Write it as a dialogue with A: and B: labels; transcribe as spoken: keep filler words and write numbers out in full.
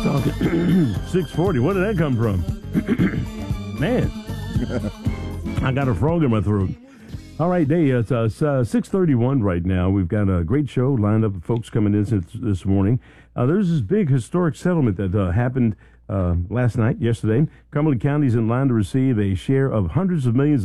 A: Talking six forty. Where did that come from? Man, I got a frog in my throat. All right, day. It's uh, six thirty-one right now. We've got a great show lined up. Folks coming in since this morning. Uh, there's this big historic settlement that uh, happened uh, last night, yesterday. Cumberland County's in line to receive a share of hundreds of millions